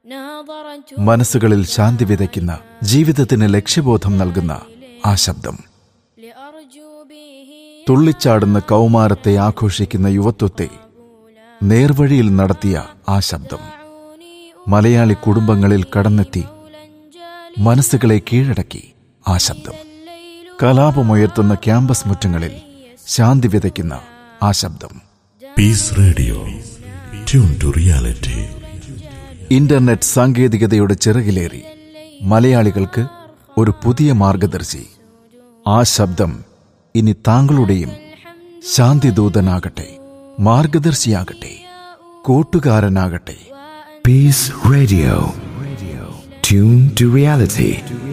മനസ്സുകളിൽ ശാന്തി വിതയ്ക്കുന്ന, ജീവിതത്തിന് ലക്ഷ്യബോധം നൽകുന്ന ആ ശബ്ദം. തുള്ളിച്ചാടുന്ന കൗമാരത്തെ ആഘോഷിക്കുന്ന യുവത്വത്തെ നേർവഴിയിൽ നടത്തിയ ആ ശബ്ദം. മലയാളി കുടുംബങ്ങളിൽ കടന്നെത്തി മനസ്സുകളെ കീഴടക്കി ആ ശബ്ദം. കലാപമുയർത്തുന്ന ക്യാമ്പസ് മുറ്റങ്ങളിൽ ശാന്തി വിതയ്ക്കുന്ന ആ ശബ്ദം. Piece radio, tune to reality. Internet സാങ്കേതികതയുടെ ചിറകിലേറി മലയാളികൾക്ക് ഒരു പുതിയ മാർഗദർശി. ആ ശബ്ദം ഇനി താങ്കളുടെയും ശാന്തിദൂതനാകട്ടെ, മാർഗദർശിയാകട്ടെ, കൂട്ടുകാരനാകട്ടെ. Piece radio, tune to reality.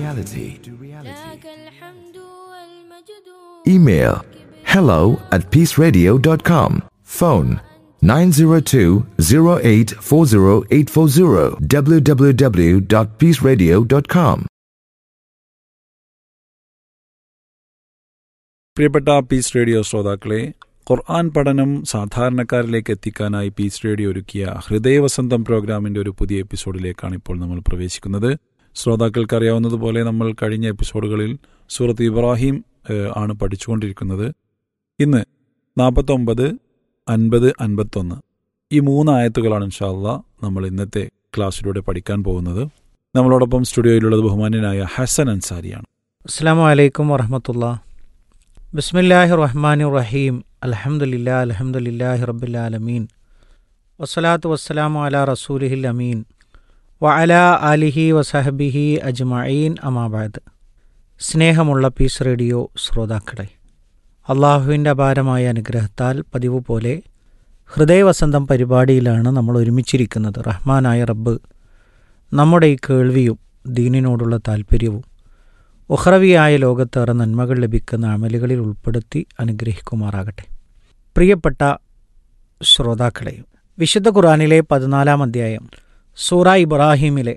Email hello@peaceradio.com. Phone 902-0840-840. www.peaceradio.com. പ്രിയപ്പെട്ട പീസ് റേഡിയോ ശ്രോതാക്കളെ, ഖുർആൻ പഠനം സാധാരണക്കാരിലേക്ക് എത്തിക്കാനായി പീസ് റേഡിയോ ഒരുക്കിയ ഹൃദയവസന്തം പ്രോഗ്രാമിൻ്റെ ഒരു പുതിയ എപ്പിസോഡിലേക്കാണ് ഇപ്പോൾ നമ്മൾ പ്രവേശിക്കുന്നത്. ശ്രോതാക്കൾക്കറിയാവുന്നതുപോലെ നമ്മൾ കഴിഞ്ഞ എപ്പിസോഡുകളിൽ സൂറത്ത് ഇബ്രാഹിം ആണ് പഠിച്ചുകൊണ്ടിരിക്കുന്നത്. ഇന്ന് 49, 50, 51 ഈ 3 ആയത്തുകളാണ് ഇൻഷാ അല്ലാഹ് നമ്മൾ ഇന്നത്തെ ക്ലാസ്സിലൂടെ പഠിക്കാൻ പോകുന്നത്. നമ്മളോടൊപ്പം സ്റ്റുഡിയോയിലുള്ളത് ബഹുമാന്യനായ ഹസൻ അൻസാരിയാണ്. അസ്സലാമു അലൈക്കും വറഹ്മത്തുള്ളാഹി. ബിസ്മില്ലാഹിർ റഹ്മാനിർ റഹീം. അൽഹംദുലില്ലാഹി റബ്ബിൽ ആലമീൻ. വസ്സലാത്തു വസ്സലാമു അലാ റസൂലിഹിൽ അമീൻ വഅലാ ആലിഹി വസഹബിഹി അജ്മഈൻ. അമാ ബഅദ്. സ്നേഹമുള്ള പീസ് റേഡിയോ ശ്രോതാക്കളെ, അള്ളാഹുവിൻ്റെ അപാരമായ അനുഗ്രഹത്താൽ പതിവ് പോലെ ഹൃദയവസന്തം പരിപാടിയിലാണ് നമ്മൾ ഒരുമിച്ചിരിക്കുന്നത്. റഹ്മാനായ റബ്ബ് നമ്മുടെ ഈ കേൾവിയും ദീനിനോടുള്ള താൽപ്പര്യവും ഉഖ്റവിയായ ലോകത്തേറെ നന്മകൾ ലഭിക്കുന്ന അമലുകളിൽ ഉൾപ്പെടുത്തി അനുഗ്രഹിക്കുമാറാകട്ടെ. പ്രിയപ്പെട്ട ശ്രോതാക്കളെ, വിശുദ്ധ ഖുർആനിലെ 14-ാം അധ്യായം സൂറ ഇബ്രാഹിമിലെ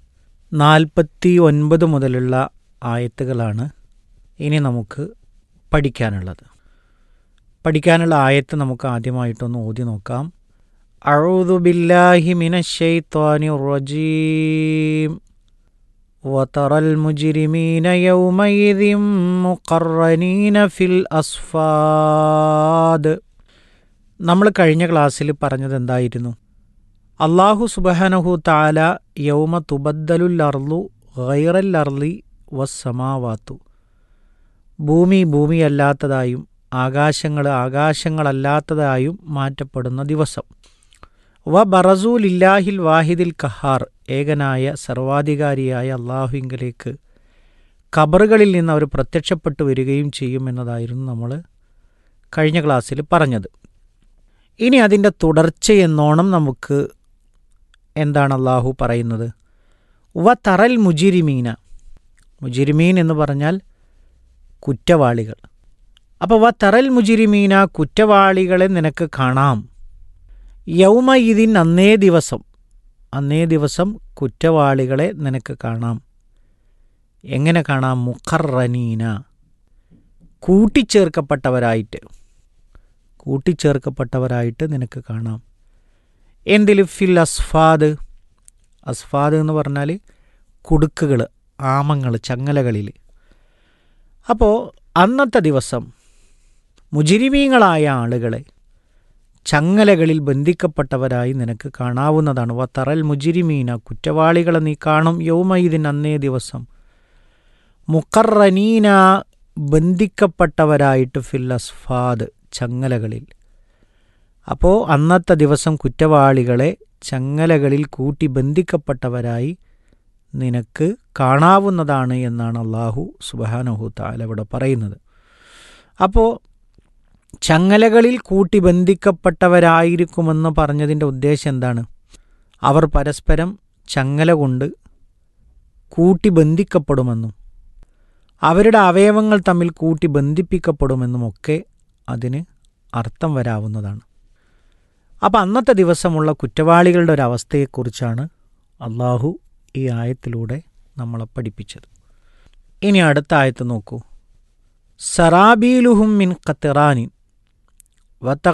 49 മുതലുള്ള ആയത്തുകളാണ് ഇനി നമുക്ക് പഠിക്കാനുള്ളത്. പഠിക്കാനുള്ള ആയത്ത് നമുക്ക് ആദ്യമായിട്ടൊന്ന് ഓതി നോക്കാം. അഊദു ബില്ലാഹി മിനശ് ശൈത്വാനിർ റജീം. വതറൽ മുജ്രിമീന യൗമയിദിൻ മുഖറനീന ഫിൽ അസ്ഫാദ്. നമ്മൾ കഴിഞ്ഞ ക്ലാസ്സിൽ പറഞ്ഞത് എന്തായിരുന്നു? അല്ലാഹു സുബ്ഹാനഹു തആല യൗമ തുബദ്ദലുൽ അർളു ഗൈറൽ അർളി വസ്സമാവാത്തു, ഭൂമിയല്ലാത്തതായും ആകാശങ്ങളല്ലാത്തതായും മാറ്റപ്പെടുന്ന ദിവസം. വ ബറസൂ ലില്ലാഹിൽ വാഹിദിൽ ഖഹാർ, ഏകനായ സർവാധികാരിയായ അള്ളാഹുവിങ്കലേക്ക് ഖബറുകളിൽ നിന്ന് അവർ പ്രത്യക്ഷപ്പെട്ടു വരികയും ചെയ്യുമെന്നതായിരുന്നു നമ്മൾ കഴിഞ്ഞ ക്ലാസ്സിൽ പറഞ്ഞത്. ഇനി അതിൻ്റെ തുടർച്ചയെന്നോണം നമുക്ക് എന്താണ് അള്ളാഹു പറയുന്നത്? വ തറൽ മുജിരിമീന. മുജിരിമീൻ എന്ന് പറഞ്ഞാൽ കുറ്റവാളികൾ. അപ്പോൾ വ തറൽ മുജിരിമീന, കുറ്റവാളികളെ നിനക്ക് കാണാം. യൗമ ഇതിൻ, അന്നേ ദിവസം കുറ്റവാളികളെ നിനക്ക് കാണാം. എങ്ങനെ കാണാം? മുഖറനീന, കൂട്ടിച്ചേർക്കപ്പെട്ടവരായിട്ട് നിനക്ക് കാണാം. എന്തിൽ? ഫിൽ അസ്ഫാദ്. അസ്ഫാദ് എന്ന് പറഞ്ഞാൽ കുടുക്കുകൾ, ആമങ്ങൾ, ചങ്ങലകളിൽ. അപ്പോൾ അന്നത്തെ ദിവസം മുജിരിമീങ്ങളായ ആളുകളെ ചങ്ങലകളിൽ ബന്ധിക്കപ്പെട്ടവരായി നിനക്ക് കാണാവുന്നതാണ്. വ തറൽ മുജിരിമീന, കുറ്റവാളികളെ നീ കാണും. യൗമയിദിൻ, അന്നേ ദിവസം. മുഖറനീന, ബന്ധിക്കപ്പെട്ടവരായിട്ട് ഫിൽ അസ്ഫാദ്, ചങ്ങലകളിൽ. അപ്പോൾ അന്നത്തെ ദിവസം കുറ്റവാളികളെ ചങ്ങലകളിൽ കൂട്ടി ബന്ധിക്കപ്പെട്ടവരായി നിനക്ക് കാണാവുന്നതാണ് എന്നാണ് അല്ലാഹു സുബ്ഹാനഹു തആല ഇവിടെ പറയുന്നത്. അപ്പോൾ ചങ്ങലകളിൽ കൂട്ടി ബന്ധിക്കപ്പെട്ടവരായിരിക്കുമെന്ന് പറഞ്ഞതിൻ്റെ ഉദ്ദേശം എന്താണ്? അവർ പരസ്പരം ചങ്ങല കൊണ്ട് കൂട്ടി ബന്ധിക്കപ്പെടുമെന്നും അവരുടെ അവയവങ്ങൾ തമ്മിൽ കൂട്ടി ബന്ധിപ്പിക്കപ്പെടുമെന്നുമൊക്കെ അതിന് അർത്ഥം വരാവുന്നതാണ്. അപ്പം അന്നത്തെ ദിവസമുള്ള കുറ്റവാളികളുടെ ഒരവസ്ഥയെക്കുറിച്ചാണ് അള്ളാഹു ഈ ആയത്തിലൂടെ നമ്മളെ പഠിപ്പിച്ചത്. ഇനി അടുത്ത ആയത്ത് നോക്കൂ. സറാബീലുഹും മിൻ ഖത്റാനിൻ